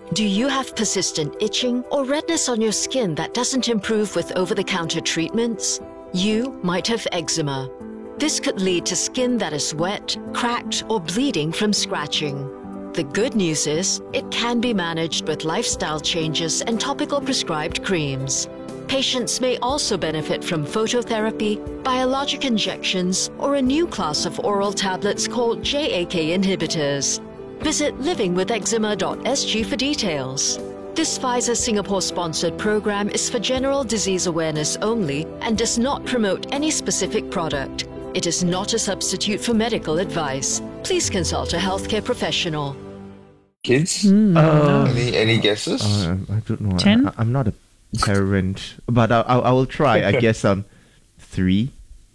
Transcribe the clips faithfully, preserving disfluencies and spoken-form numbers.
Do you have persistent itching or redness on your skin that doesn't improve with over-the-counter treatments? You might have eczema. This could lead to skin that is wet, cracked, or bleeding from scratching. The good news is, it can be managed with lifestyle changes and topical prescribed creams. Patients may also benefit from phototherapy, biologic injections, or a new class of oral tablets called J A K inhibitors. Visit living with eczema dot s g for details. This Pfizer Singapore-sponsored program is for general disease awareness only and does not promote any specific product. It is not a substitute for medical advice. Please consult a healthcare professional. Kids? Mm, Uh, Any any guesses? Uh, I don't know. Ten? I, I'm not a parent, but I, I, I will try. I guess um, three.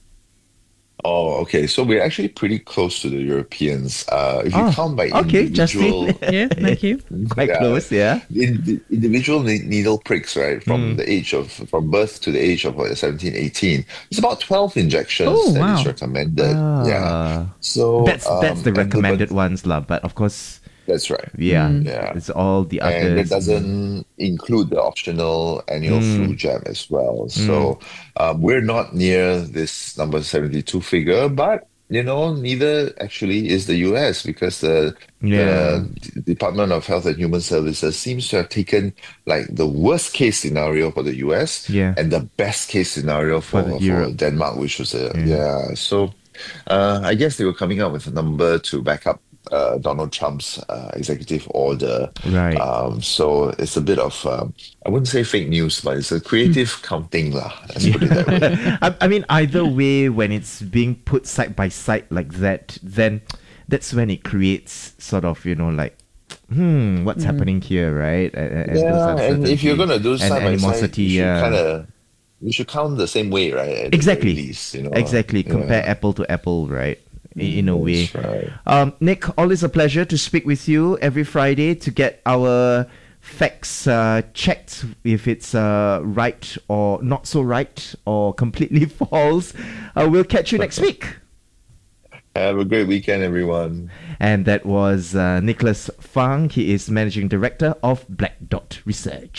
Oh, okay. So we're actually pretty close to the Europeans. Uh, if you Oh, count by okay, individual, Justine. Yeah, thank you. Quite Yeah. close, yeah. in, the individual ne- needle pricks, right, from Mm. the age of from birth to the age of uh, seventeen, eighteen, it's about twelve injections Oh, that is wow. recommended. yeah. Ah. So That's that's um, the and the- recommended ones, lah. But of course, That's right. yeah, Yeah. it's all the And others. it doesn't include the optional annual Mm. flu jab as well. So um, we're not near this number seventy-two figure, but you know, neither actually is the U S because the, Yeah. the D- Department of Health and Human Services seems to have taken like the worst case scenario for the U S Yeah. and the best case scenario For for, the for, Europe. Denmark, which was a Yeah. yeah. So uh, I guess they were coming up with a number to back up uh, Donald Trump's uh, executive order. Right. Um, so it's a bit of, um, I wouldn't say fake news, but it's a creative counting lah. Let's put it that way. I, I mean, either way, when it's being put side by side like that, then that's when it creates sort of, you know, like, hmm, what's happening here, right? And, and those Yeah, and if you're gonna do uncertainty side and by side, animosity, you should yeah. kind of, you should count the same way, right? At the Exactly. very least, you know. Exactly. Yeah. Compare apple to apple, right? In, in a way. That's right. Um, Nick, always a pleasure to speak with you every Friday to get our facts uh, checked if it's uh, right or not so right or completely false. Uh, we'll catch you next week. Have a great weekend, everyone. And that was uh, Nicholas Fang. He is Managing Director of Black Dot Research.